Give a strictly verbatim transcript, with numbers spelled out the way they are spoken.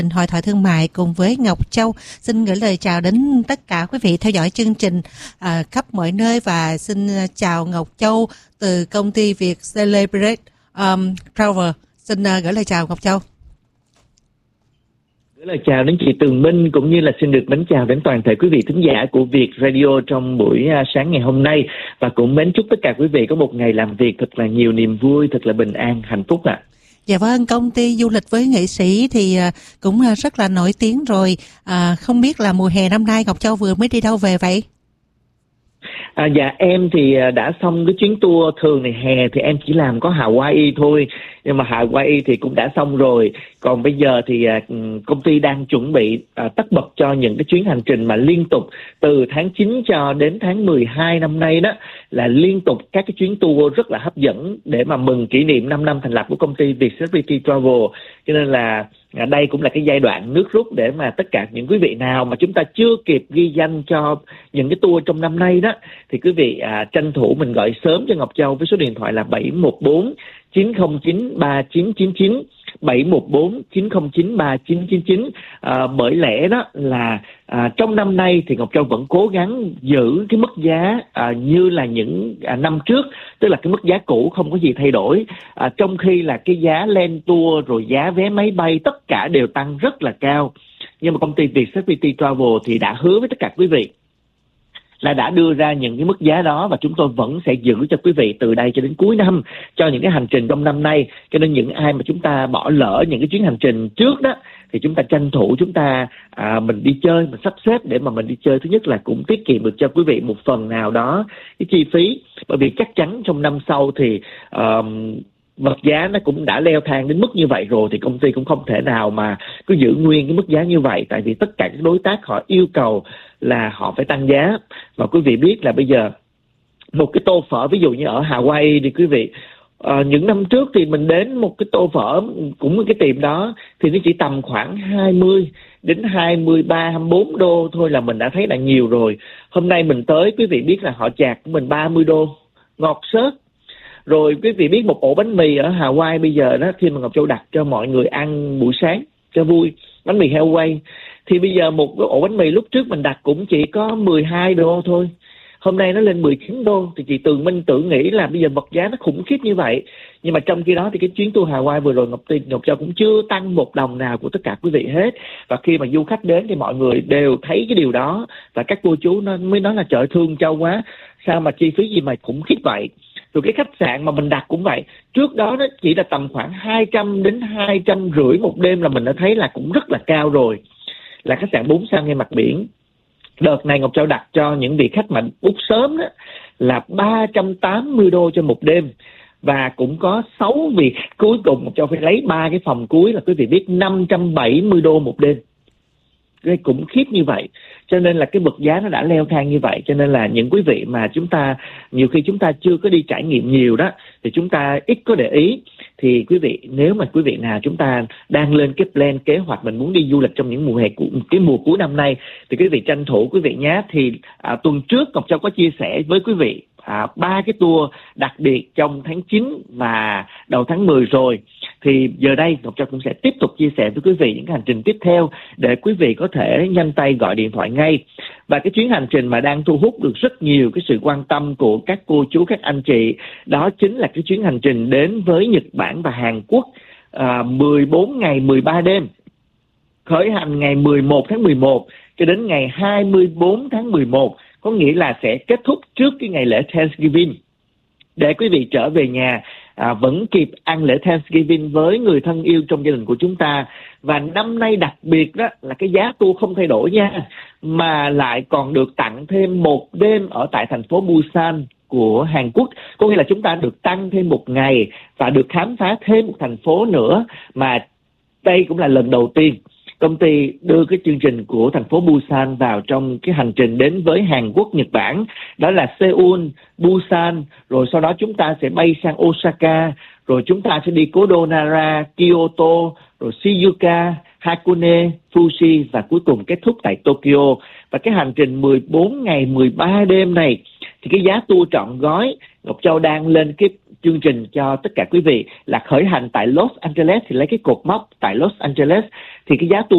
Hội thoại thương mại cùng với Ngọc Châu xin gửi lời chào đến tất cả quý vị theo dõi chương trình à, khắp mọi nơi, và xin chào Ngọc Châu từ công ty Việt Celebrate um, Travel. Xin uh, gửi lời chào Ngọc Châu. Gửi lời chào đến chị Tường Minh, cũng như là xin được mến chào đến toàn thể quý vị thính giả của Việt Radio trong buổi uh, sáng ngày hôm nay, và cũng mến chúc tất cả quý vị có một ngày làm việc thật là nhiều niềm vui, thật là bình an, hạnh phúc ạ. À. Dạ vâng, công ty du lịch với nghệ sĩ thì cũng rất là nổi tiếng rồi. À, không biết là mùa hè năm nay Ngọc Châu vừa mới đi đâu về vậy? À, dạ em thì đã xong cái chuyến tour. Thường này hè thì em chỉ làm có Hawaii thôi, nhưng mà Hawaii thì cũng đã xong rồi. Còn bây giờ thì à, công ty đang chuẩn bị à, tất bật cho những cái chuyến hành trình mà liên tục từ tháng chín cho đến tháng mười hai năm nay đó, là liên tục các cái chuyến tour rất là hấp dẫn để mà mừng kỷ niệm năm năm thành lập của công ty Việt Celebrity Travel. Cho nên là à, đây cũng là cái giai đoạn nước rút để mà tất cả những quý vị nào mà chúng ta chưa kịp ghi danh cho những cái tour trong năm nay đó, thì quý vị à, tranh thủ mình gọi sớm cho Ngọc Châu với số điện thoại là bảy một bốn chín không chín ba chín chín chín, bảy một bốn chín không chín ba chín chín chín. À, bởi lẽ đó là à, trong năm nay thì Ngọc Châu vẫn cố gắng giữ cái mức giá à, như là những à, năm trước, tức là cái mức giá cũ không có gì thay đổi, à, trong khi là cái giá lên tour rồi giá vé máy bay tất cả đều tăng rất là cao. Nhưng mà công ty Việt Celebrity Travel thì đã hứa với tất cả quý vị là đã đưa ra những cái mức giá đó, và chúng tôi vẫn sẽ giữ cho quý vị từ đây cho đến cuối năm cho những cái hành trình trong năm nay. Cho nên những ai mà chúng ta bỏ lỡ những cái chuyến hành trình trước đó thì chúng ta tranh thủ chúng ta à, mình đi chơi, mình sắp xếp để mà mình đi chơi. Thứ nhất là cũng tiết kiệm được cho quý vị một phần nào đó cái chi phí, bởi vì chắc chắn trong năm sau thì uh, vật giá nó cũng đã leo thang đến mức như vậy rồi, thì công ty cũng không thể nào mà cứ giữ nguyên cái mức giá như vậy, tại vì tất cả các đối tác họ yêu cầu là họ phải tăng giá. Và quý vị biết là bây giờ một cái tô phở ví dụ như ở Hawaii thì quý vị, à, những năm trước thì mình đến một cái tô phở cũng cái tiệm đó thì nó chỉ tầm khoảng hai mươi đến hai mươi ba, hai mươi bốn đô thôi là mình đã thấy là nhiều rồi. Hôm nay mình tới quý vị biết là họ chạc của mình ba mươi đô, ngọt xớt. Rồi quý vị biết một ổ bánh mì ở Hawaii bây giờ đó, khi mà Ngọc Châu đặt cho mọi người ăn buổi sáng cho vui, bánh mì heo quay, thì bây giờ một cái ổ bánh mì lúc trước mình đặt cũng chỉ có mười hai đô thôi, hôm nay nó lên mười chín đô. Thì chị Tường Minh tưởng nghĩ là bây giờ vật giá nó khủng khiếp như vậy, nhưng mà trong khi đó thì cái chuyến tour Hawaii vừa rồi Ngọc Tiên Ngọc Châu cũng chưa tăng một đồng nào của tất cả quý vị hết. Và khi mà du khách đến thì mọi người đều thấy cái điều đó, và các cô chú nó mới nói là trời thương Châu quá, sao mà chi phí gì mà khủng khiếp vậy. Rồi cái khách sạn mà mình đặt cũng vậy, trước đó nó chỉ là tầm khoảng hai trăm đến hai trăm rưỡi một đêm là mình đã thấy là cũng rất là cao rồi, là khách sạn bốn sao ngay mặt biển. Đợt này Ngọc Châu đặt cho những vị khách mà book sớm đó là ba trăm tám mươi đô cho một đêm, và cũng có sáu vị khách cuối cùng Ngọc Châu phải lấy ba cái phòng cuối là quý vị biết năm trăm bảy mươi đô một đêm. Cái khủng khiếp như vậy, cho nên là cái vật giá nó đã leo thang như vậy. Cho nên là những quý vị mà chúng ta nhiều khi chúng ta chưa có đi trải nghiệm nhiều đó, thì chúng ta ít có để ý. Thì quý vị, nếu mà quý vị nào chúng ta đang lên cái plan kế hoạch mình muốn đi du lịch trong những mùa hè của cái mùa cuối năm nay, thì quý vị tranh thủ quý vị nhé. Thì à, tuần trước Ngọc Châu có chia sẻ với quý vị ba à, cái tour đặc biệt trong tháng chín và đầu tháng mười rồi, thì giờ đây Ngọc Châu cũng sẽ tiếp tục chia sẻ với quý vị những cái hành trình tiếp theo để quý vị có thể nhanh tay gọi điện thoại ngay. Và cái chuyến hành trình mà đang thu hút được rất nhiều cái sự quan tâm của các cô chú, các anh chị, đó chính là cái chuyến hành trình đến với Nhật Bản và Hàn Quốc, à, mười bốn ngày mười ba đêm, khởi hành ngày mười một tháng mười một cho đến ngày hai mươi bốn tháng mười một, có nghĩa là sẽ kết thúc trước cái ngày lễ Thanksgiving, để quý vị trở về nhà à, vẫn kịp ăn lễ Thanksgiving với người thân yêu trong gia đình của chúng ta. Và năm nay đặc biệt đó là cái giá tour không thay đổi nha, mà lại còn được tặng thêm một đêm ở tại thành phố Busan của Hàn Quốc, có nghĩa là chúng ta được tăng thêm một ngày và được khám phá thêm một thành phố nữa, mà đây cũng là lần đầu tiên công ty đưa cái chương trình của thành phố Busan vào trong cái hành trình đến với Hàn Quốc, Nhật Bản. Đó là Seoul, Busan, rồi sau đó chúng ta sẽ bay sang Osaka, rồi chúng ta sẽ đi cố đô Nara, Kyoto, rồi Shizuoka, Hakone, Fuji và cuối cùng kết thúc tại Tokyo. Và cái hành trình mười bốn ngày mười ba đêm này thì cái giá tour trọn gói Ngọc Châu đang lên cái chương trình cho tất cả quý vị là khởi hành tại Los Angeles, thì lấy cái cột mốc tại Los Angeles thì cái giá tour